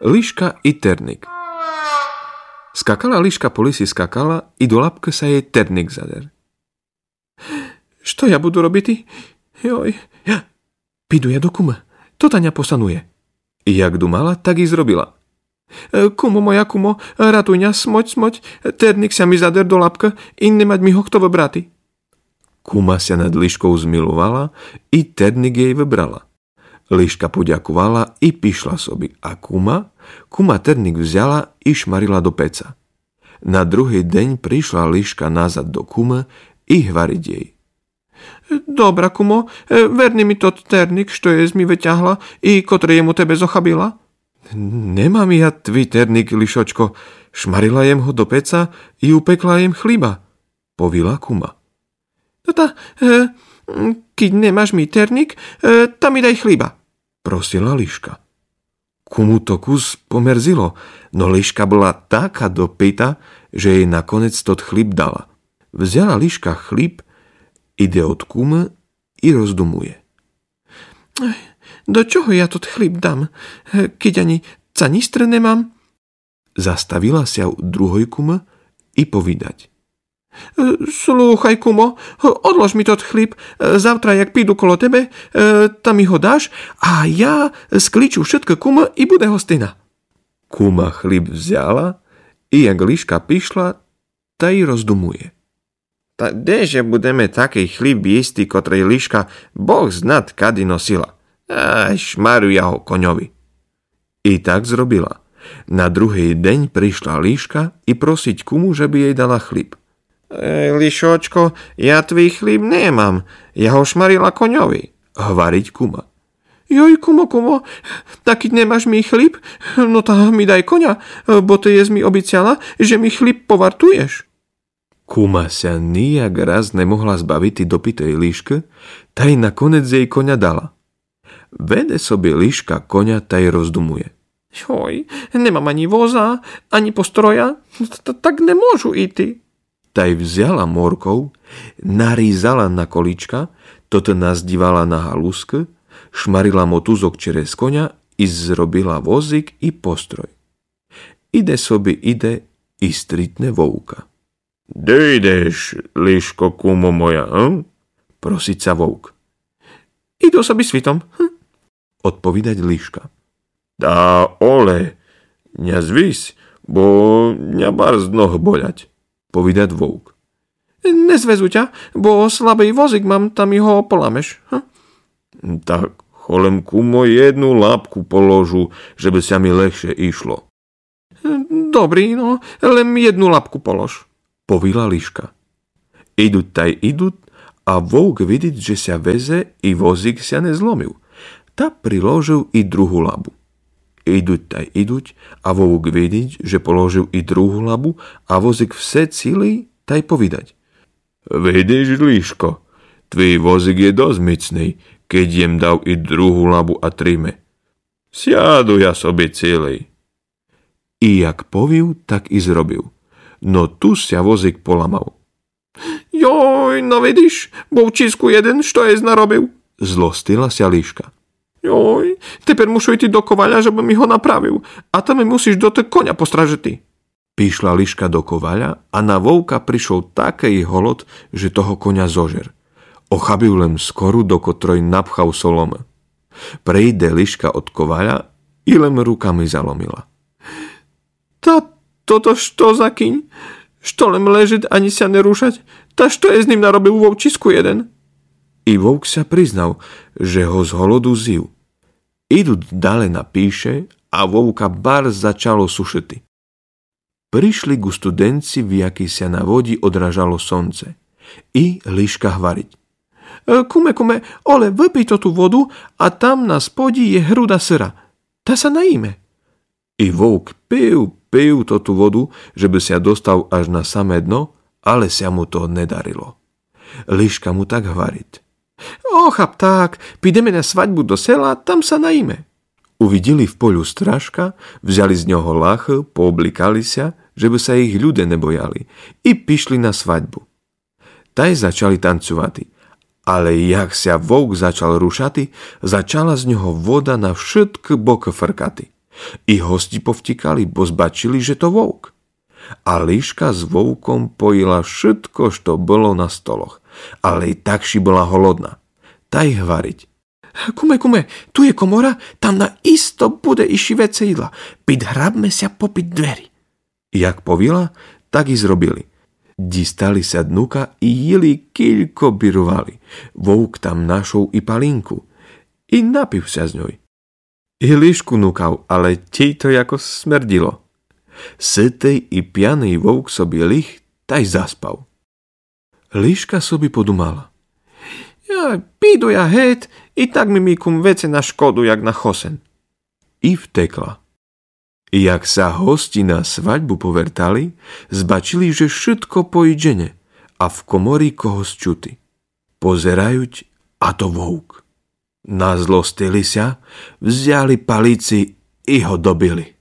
Liška i ternik. Skakala liška po lisi skakala i do lapke sa jej ternik zader. Što ja budu robiti? Joj, pidu ja do kuma. To Tania posanuje. I jak dumala, tak i zrobila. Kumo, moja kumo, ratuj ňa, smoď, ternik sa mi zader do lapka i nemať mi ho kto vybrati. Kuma sa nad liškou zmilovala i ternik jej vybrala. Liška poďakovala i pišla sobi, a kuma ternik vzala i šmarila do peca. Na druhý deň prišla liška nazad do kumy i hvariť jej. Dobra, kumo, verni mi tot ternik, što je mi vyťahla i kotre jemu tebe zochabila. Nemám ja tvý ternik, lišočko, šmarila jem ho do peca i upekla jem chliba, povila kuma. Keď nemáš mi ternik, tam mi daj chliba, prosila liška. Kumu to kus pomerzilo, no liška bola taká dopyta, že jej nakonec tot chlib dala. Vzala liška chlib, ide od kumy i rozdumuje. Do čoho ja tot chlib dám, keď ani canistre nemám? Zastavila sa u druhoj kumy i povídať. Slúchaj, kumo, odlož mi tot chlib, zavtra, jak prídu kolo tebe, tam mi ho dáš a ja skliču všetko kumo i bude hostina. Kuma chlib vzala i jak liška pišla, ta i rozdumuje. Ta kdeže budeme taký chlib jísti, kotrej liška Boh znad kady nosila. Šmaru ja ho koňovi. I tak zrobila. Na druhý deň prišla liška i prosiť kumu, že by jej dala chlib. Lišočko, ja tvý chlib nemám, ja ho šmarila koňovi, hvariť kuma. Joj, kumo, tak keď nemáš mi chlib, no tak mi daj koňa, bo ty mi obiciala, že mi chlib povartuješ. Kuma sa nijak raz nemohla zbaviť dopitej liške, taj nakonec jej koňa dala. Vede sobie liška koňa, taj rozdumuje. Joj, nemám ani voza, ani postroja, tak nemôžu íti. Taj vzala morkov, narízala na kolíčka, toto nazdívala na haluske, šmarila motuzok čerez koňa i zrobila vozík i postroj. Ide i stritne vovka. Kde ideš, liško, kumo moja, prosiť sa vovk. Idu sobi svitom, odpovídať liška. Dá ole, ňa zvis, bo ňa bar z noh boľať, povídať vovk. Nezvezu ťa, bo slabý vozík mám, tam ho polameš. Tak cholem kumo jednu lápku položu, že by sa mi ľahšie išlo. Dobrý, no, len jednu lápku polož, povila liška. Idú a vovk vidieť, že sa veze i vozík sa nezlomil. Ta priložil i druhú labu. Idúť a vovk vidieť, že položil i druhú labu a vozík vse celý, taj povedať. Vidíš, liško, tvý vozík je dosť micný, keď jem dal i druhú labu a trime. Siadu ja sobi celý. I jak poviu, tak i zrobil. No tu sa vozík polamal. Joj, no vidíš, bovčísku jeden, što je narobil? Zlostila sa liška. Joj, teper mušu ísť do kovaľa, żeby mi ho napravil. A tam mi musíš do toho koňa postražiti. Píšla liška do kovaľa a na vovka prišiel taký holod, že toho koňa zožer. Ochabil len skoru, do kotrej napchal solome. Prejde liška od kovaľa i len rukami zalomila. Toto što za kyň? Što len ležiť ani sa nerúšať? Ta što je s ním narobil vovčisku jeden? I vovk sa priznal, že ho z holodu zil. Idú dále na píše a vovka bar začalo sušiti. Prišli ku studenci, v jaký sa na vodi odražalo slnce. I liška hvariť. Kume, ole, vypij to tú vodu a tam na spodí je hruda syra. Ta sa najíme. I vovk pil to tú vodu, že by sa dostal až na samé dno, ale sa mu to nedarilo. Liška mu tak hvariť. Ochap tak, pídeme na svaďbu do sela, tam sa najíme. Uvideli v poľu strážka, vzali z ňoho lachy, pooblikali sa, že by sa ich ľudia nebojali, i pišli na svaďbu. Taj začali tancovati, ale jak sa vovk začal rušati, začala z ňoho voda na všetky boky frkati. I hosti povtikali, bo zbačili, že to vouk. A Liška s voukom pojila všetko, što bolo na stoloch. Ale i takši bola holodná. Taj hvariť. Kume, tu je komora, tam na isto bude iši vece jedla. Pit hrabme sa popit dveri. Jak povila, tak i zrobili. Distali sa dnuka i jili, kiľko birovali. Vouk tam našou i palinku. I napiv sa z ňoj. I Lišku nukal, ale tej to jako smerdilo. Sytej i pianej vouk sobi lich, taj zaspal. Liška sobi podumala. Ja, pídu ja het, i tak mi kum vece na škodu, jak na chosen. I vtekla. Jak sa hosti na svaďbu povertali, zbačili, že všetko pojdene a v komori koho zčuti. Pozerajuť, a to vouk. Nazlostili sa, vzali palici i ho dobili.